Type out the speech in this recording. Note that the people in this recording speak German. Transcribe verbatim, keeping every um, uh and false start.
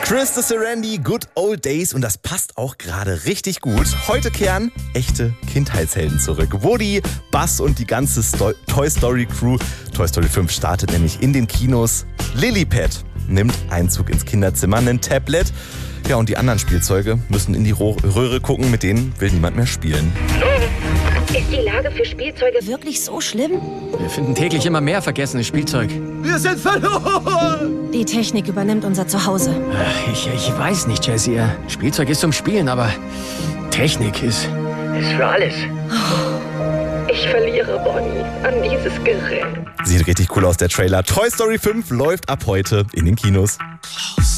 Chris the Serendy, Good Old Days, und das passt auch gerade richtig gut. Heute kehren echte Kindheitshelden zurück. Woody, Buzz und die ganze Sto- Toy Story Crew. Toy Story fünf startet nämlich in den Kinos. Lilliput nimmt Einzug ins Kinderzimmer, ein Tablet. Ja, und die anderen Spielzeuge müssen in die Ro- Röhre gucken, mit denen will niemand mehr spielen. Ist die Lage für Spielzeuge wirklich so schlimm? Wir finden täglich immer mehr vergessenes Spielzeug. Wir sind verloren! Die Technik übernimmt unser Zuhause. Ach, Ich, ich weiß nicht, Jessie. Spielzeug ist zum Spielen, aber Technik ist... ist für alles. Ich verliere Bonnie an dieses Gerät. Sieht richtig cool aus, der Trailer. Toy Story fünf läuft ab heute in den Kinos.